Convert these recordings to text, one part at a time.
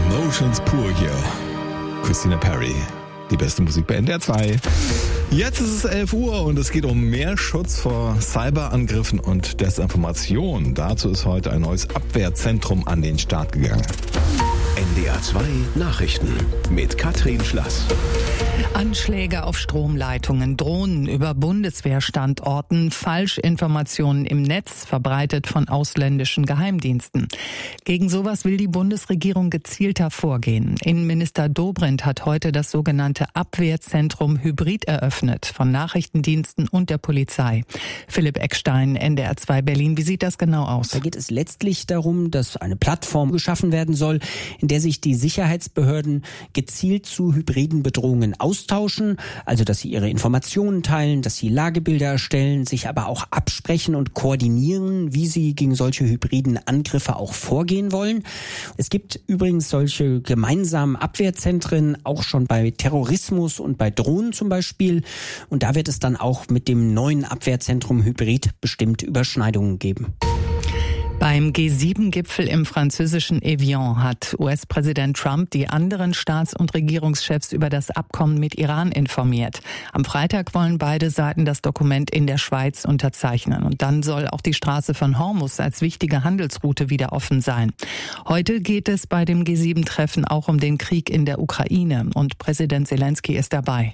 Emotions pur hier. Christina Perri, die beste Musik bei NDR 2. Jetzt ist es 11 Uhr und es geht um mehr Schutz vor Cyberangriffen und Desinformation. Dazu ist heute ein neues Abwehrzentrum an den Start gegangen. NDR 2 Nachrichten mit Katrin Schlass. Anschläge auf Stromleitungen, Drohnen über Bundeswehrstandorten, Falschinformationen im Netz, verbreitet von ausländischen Geheimdiensten. Gegen sowas will die Bundesregierung gezielter vorgehen. Innenminister Dobrindt hat heute das sogenannte Abwehrzentrum Hybrid eröffnet, von Nachrichtendiensten und der Polizei. Philipp Eckstein, NDR 2 Berlin. Wie sieht das genau aus? Da geht es letztlich darum, dass eine Plattform geschaffen werden soll, in der sich die Sicherheitsbehörden gezielt zu hybriden Bedrohungen austauschen, also dass sie ihre Informationen teilen, dass sie Lagebilder erstellen, sich aber auch absprechen und koordinieren, wie sie gegen solche hybriden Angriffe auch vorgehen wollen. Es gibt übrigens solche gemeinsamen Abwehrzentren auch schon bei Terrorismus und bei Drohnen zum Beispiel. Und da wird es dann auch mit dem neuen Abwehrzentrum Hybrid bestimmt Überschneidungen geben. Beim G7-Gipfel im französischen Evian hat US-Präsident Trump die anderen Staats- und Regierungschefs über das Abkommen mit Iran informiert. Am Freitag wollen beide Seiten das Dokument in der Schweiz unterzeichnen. Und dann soll auch die Straße von Hormuz als wichtige Handelsroute wieder offen sein. Heute geht es bei dem G7-Treffen auch um den Krieg in der Ukraine. Und Präsident Zelensky ist dabei.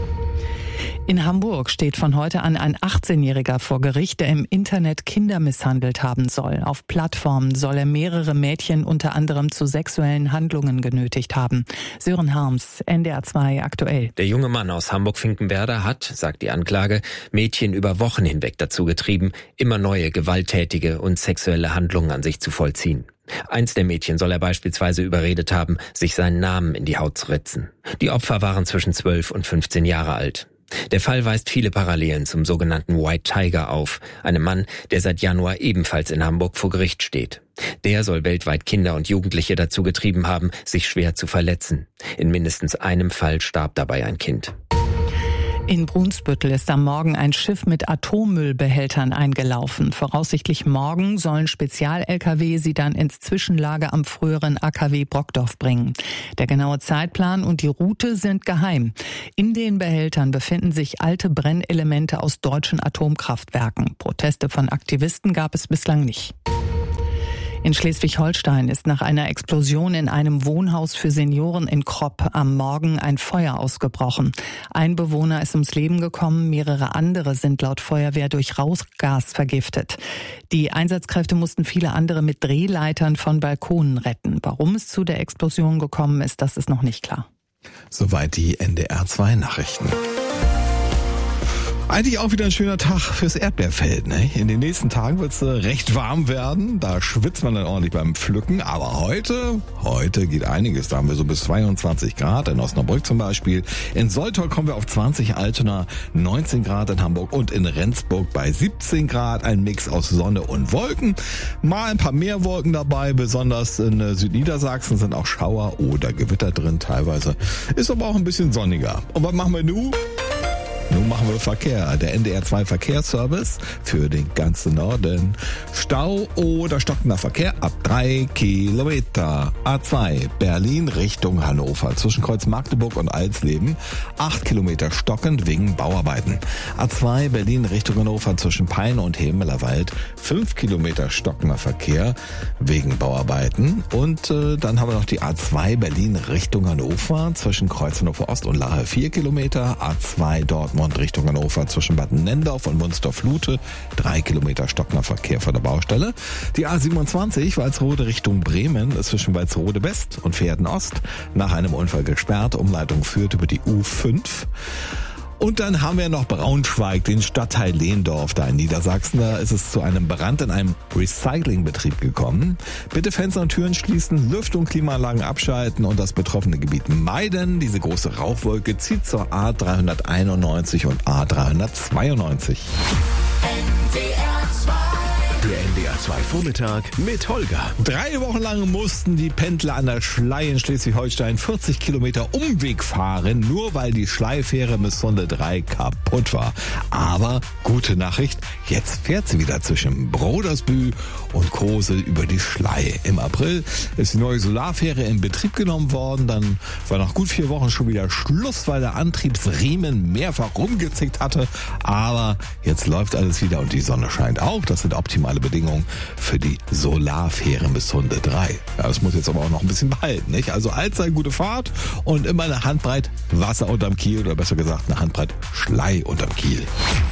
In Hamburg steht von heute an ein 18-Jähriger vor Gericht, der im Internet Kinder misshandelt haben soll. Auf Plattformen soll er mehrere Mädchen unter anderem zu sexuellen Handlungen genötigt haben. Sören Harms, NDR 2 aktuell. Der junge Mann aus Hamburg-Finkenwerder hat, sagt die Anklage, Mädchen über Wochen hinweg dazu getrieben, immer neue gewalttätige und sexuelle Handlungen an sich zu vollziehen. Eins der Mädchen soll er beispielsweise überredet haben, sich seinen Namen in die Haut zu ritzen. Die Opfer waren zwischen 12 und 15 Jahre alt. Der Fall weist viele Parallelen zum sogenannten White Tiger auf, einem Mann, der seit Januar ebenfalls in Hamburg vor Gericht steht. Der soll weltweit Kinder und Jugendliche dazu getrieben haben, sich schwer zu verletzen. In mindestens einem Fall starb dabei ein Kind. In Brunsbüttel ist am Morgen ein Schiff mit Atommüllbehältern eingelaufen. Voraussichtlich morgen sollen Spezial-Lkw sie dann ins Zwischenlager am früheren AKW Brockdorf bringen. Der genaue Zeitplan und die Route sind geheim. In den Behältern befinden sich alte Brennelemente aus deutschen Atomkraftwerken. Proteste von Aktivisten gab es bislang nicht. In Schleswig-Holstein ist nach einer Explosion in einem Wohnhaus für Senioren in Kropp am Morgen ein Feuer ausgebrochen. Ein Bewohner ist ums Leben gekommen, mehrere andere sind laut Feuerwehr durch Rauchgas vergiftet. Die Einsatzkräfte mussten viele andere mit Drehleitern von Balkonen retten. Warum es zu der Explosion gekommen ist, das ist noch nicht klar. Soweit die NDR 2 Nachrichten. Eigentlich auch wieder ein schöner Tag fürs Erdbeerfeld, ne? In den nächsten Tagen wird es recht warm werden. Da schwitzt man dann ordentlich beim Pflücken. Aber heute geht einiges. Da haben wir so bis 22 Grad in Osnabrück zum Beispiel. In Soltau kommen wir auf 20, Altona 19 Grad in Hamburg und in Rendsburg bei 17 Grad. Ein Mix aus Sonne und Wolken. Mal ein paar mehr Wolken dabei. Besonders in Südniedersachsen sind auch Schauer oder Gewitter drin teilweise. Ist aber auch ein bisschen sonniger. Und was machen wir nun? Nun machen wir Verkehr. Der NDR 2 Verkehrsservice für den ganzen Norden. Stau oder stockender Verkehr ab 3 Kilometer. A2 Berlin Richtung Hannover zwischen Kreuz Magdeburg und Alsleben. 8 Kilometer stockend wegen Bauarbeiten. A2 Berlin Richtung Hannover zwischen Peine und Hemelerwald. 5 Kilometer stockender Verkehr wegen Bauarbeiten. Und dann haben wir noch die A2 Berlin Richtung Hannover zwischen Kreuz Hannover Ost und Lahe. 4 Kilometer. A2 Dortmund Richtung Hannover zwischen Bad Nendorf und Wunstorf-Lute. 3 Kilometer stockender Verkehr vor der Baustelle. Die A27 Walsrode Richtung Bremen ist zwischen Walsrode West und Verden Ost nach einem Unfall gesperrt. Umleitung führt über die U5. Und dann haben wir noch Braunschweig, den Stadtteil Lehndorf da in Niedersachsen. Da ist es zu einem Brand in einem Recyclingbetrieb gekommen. Bitte Fenster und Türen schließen, Lüftung und Klimaanlagen abschalten und das betroffene Gebiet meiden. Diese große Rauchwolke zieht zur A391 und A392. NDR 2 Der NDR 2 Vormittag mit Holger. 3 Wochen lang mussten die Pendler an der Schlei in Schleswig-Holstein 40 Kilometer Umweg fahren, nur weil die Schleifähre bis Sonde 3 kaputt war. Aber gute Nachricht, jetzt fährt sie wieder zwischen Brodersbühl und Kosel über die Schlei. Im April ist die neue Solarfähre in Betrieb genommen worden. Dann war nach gut 4 Wochen schon wieder Schluss, weil der Antriebsriemen mehrfach rumgezickt hatte. Aber jetzt läuft alles wieder und die Sonne scheint auch. Das sind optimale Bedingungen für die Solarfähren bis Sonde 3. Ja, das muss jetzt aber auch noch ein bisschen behalten, nicht? Also allzeit gute Fahrt und immer eine Handbreit Wasser unterm Kiel oder besser gesagt eine Handbreit Schlei unterm Kiel.